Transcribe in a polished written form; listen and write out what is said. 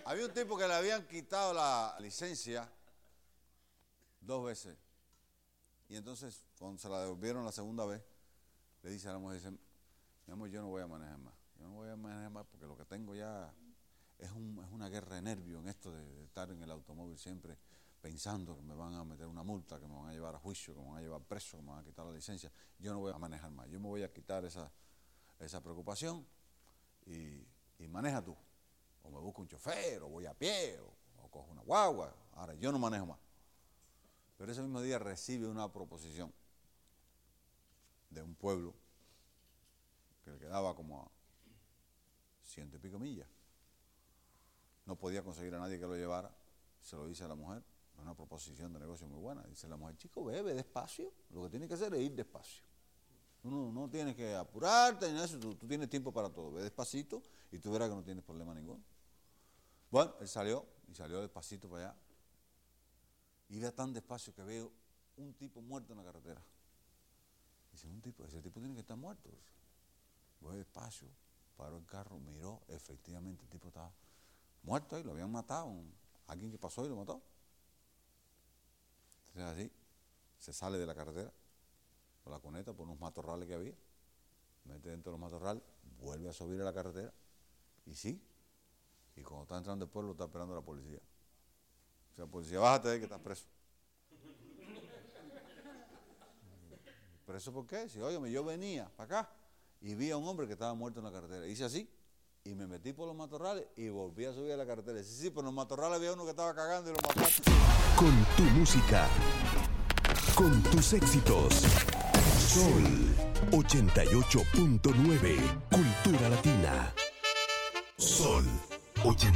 Había un tipo que le habían quitado la licencia 2 veces. Y entonces, cuando se la devolvieron la segunda vez, le dice a la mujer, dice, mi amor, yo no voy a manejar más. Yo no voy a manejar más porque lo que tengo ya es una guerra de nervios en esto de estar en el automóvil siempre pensando que me van a meter una multa, que me van a llevar a juicio, que me van a llevar preso, que me van a quitar la licencia. Yo no voy a manejar más. Yo me voy a quitar esa preocupación y maneja tú. O me busco un chofer, o voy a pie, o cojo una guagua. Ahora, yo no manejo más. Pero ese mismo día recibe una proposición de un pueblo que le quedaba como a 100 y pico millas. No podía conseguir a nadie que lo llevara. Se lo dice a la mujer. Es una proposición de negocio muy buena. Dice la mujer, chico, bebe despacio. Lo que tienes que hacer es ir despacio. No tienes que apurarte, ni eso. Tú tienes tiempo para todo. Ve despacito y tú verás que no tienes problema ninguno. Bueno, él salió despacito para allá. Iba tan despacio que veo un tipo muerto en la carretera. Dice, ese tipo tiene que estar muerto. Voy despacio, paró el carro, miró, efectivamente el tipo estaba muerto ahí, lo habían matado. Alguien que pasó y lo mató. Entonces así, se sale de la carretera, por la cuneta, por unos matorrales que había, mete dentro de los matorrales, vuelve a subir a la carretera, y sí, y cuando está entrando el pueblo, está esperando a la policía. O sea, policía, bájate de ahí que estás preso. ¿Preso por qué? Si, óyeme, yo venía para acá y vi a un hombre que estaba muerto en la carretera. Hice así, y me metí por los matorrales y volví a subir a la carretera. Sí, por los matorrales había uno que estaba cagando y lo mataste. Con tu música, con tus éxitos. Sol 88.9, Cultura Latina. Sol 88.